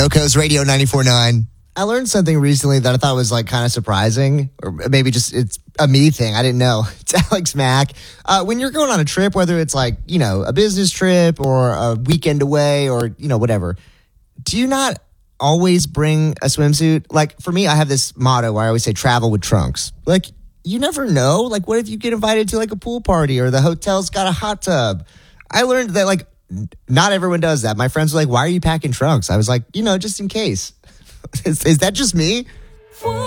Coast Radio 94.9. I learned something recently that I thought was like kind of surprising, or maybe just it's a me thing. I didn't know. It's Alex Mack. When you're going on a trip, whether it's like, a business trip or a weekend away or, whatever, do you not always bring a swimsuit? Like for me, I have this motto where I always say travel with trunks. Like you never know. Like what if you get invited to like a pool party or the hotel's got a hot tub? I learned that like not everyone does that. My friends were like, why are you packing trunks? I was like, just in case. Is that just me?